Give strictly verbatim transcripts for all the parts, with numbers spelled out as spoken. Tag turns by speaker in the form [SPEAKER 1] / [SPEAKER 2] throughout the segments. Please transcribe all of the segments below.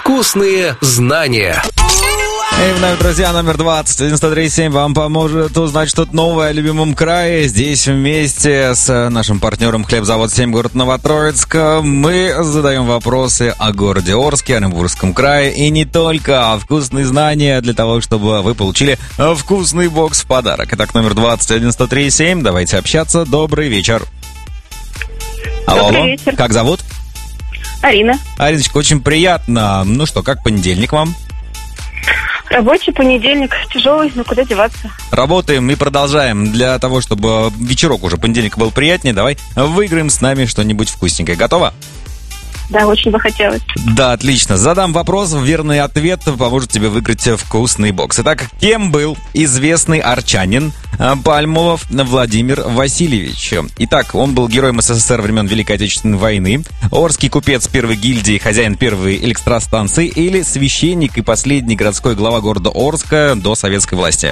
[SPEAKER 1] Вкусные знания.
[SPEAKER 2] И вновь, друзья, номер двадцать один сто тридцать семь вам поможет узнать что-то новое о любимом крае. Здесь вместе с нашим партнером Хлебзавод семь, город Новотроицк, мы задаем вопросы о городе Орске, о Оренбургском крае и не только, а вкусные знания для того, чтобы вы получили вкусный бокс в подарок. Итак, номер двадцать один сто тридцать семь, давайте общаться. Добрый вечер. Алло,
[SPEAKER 3] Добрый
[SPEAKER 2] алло.
[SPEAKER 3] вечер.
[SPEAKER 2] Как зовут?
[SPEAKER 3] Арина.
[SPEAKER 2] Ариночка, очень приятно. Ну что, как понедельник вам?
[SPEAKER 3] Рабочий понедельник, тяжелый, но куда деваться?
[SPEAKER 2] Работаем и продолжаем. Для того, чтобы вечерок уже понедельник был приятнее, давай выиграем с нами что-нибудь вкусненькое. Готово?
[SPEAKER 3] Да, очень бы хотелось.
[SPEAKER 2] Да, отлично. Задам вопрос, верный ответ поможет тебе выиграть вкусный бокс. Итак, кем был известный арчанин Пальмов Владимир Васильевич? Итак, он был героем СССР времен Великой Отечественной войны, орский купец первой гильдии, хозяин первой электростанции или священник и последний городской глава города Орска до советской власти?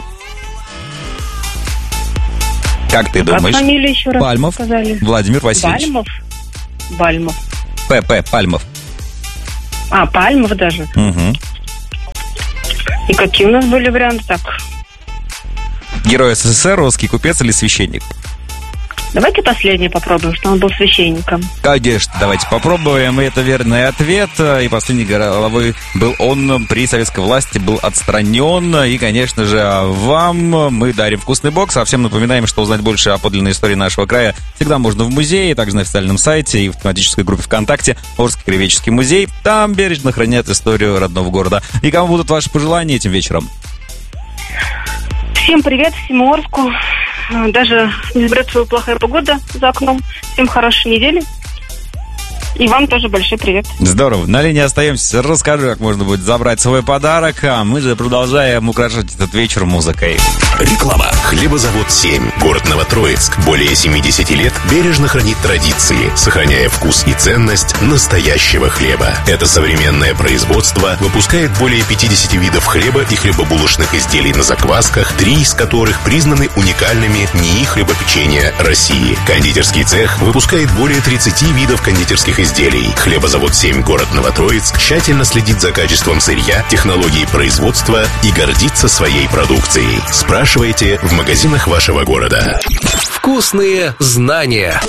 [SPEAKER 2] Как ты думаешь?
[SPEAKER 3] А фамилию еще раз
[SPEAKER 2] Пальмов
[SPEAKER 3] сказали?
[SPEAKER 2] Владимир Васильевич.
[SPEAKER 3] Бальмов? Бальмов.
[SPEAKER 2] П. П. Пальмов.
[SPEAKER 3] А, Пальмов даже.
[SPEAKER 2] Угу.
[SPEAKER 3] И какие у нас были варианты? Так,
[SPEAKER 2] Герой СССР, русский купец или священник?
[SPEAKER 3] давайте последний попробуем, что он был священником.
[SPEAKER 2] Конечно, давайте попробуем. И это верный ответ. И последней головой был он при советской власти, был отстранен. И, конечно же, вам мы дарим вкусный бокс. А всем напоминаем, что узнать больше о подлинной истории нашего края всегда можно в музее, также на официальном сайте и в тематической группе ВКонтакте Орский краеведческий музей. Там бережно хранят историю родного города. И кому будут ваши пожелания этим вечером?
[SPEAKER 3] Всем привет, всему Орску. Даже несмотря на свою плохая погода за окном. Всем хорошей недели. И вам тоже большой привет.
[SPEAKER 2] Здорово. На линии остаемся. Расскажу, как можно будет забрать свой подарок. А мы же продолжаем украшать этот вечер музыкой.
[SPEAKER 1] Реклама. Хлебозавод семь. Город Новотроицк. Более семьдесят лет бережно хранит традиции, сохраняя вкус и ценность настоящего хлеба. Это современное производство выпускает более пятьдесят видов хлеба и хлебобулочных изделий на заквасках, три из которых признаны уникальными НИИ хлебопечения России. Кондитерский цех выпускает более тридцати видов кондитерских изделий. изделий. Хлебозавод семь, город Новотроицк, тщательно следит за качеством сырья, технологией производства и гордится своей продукцией. Спрашивайте в магазинах вашего города. Вкусные знания.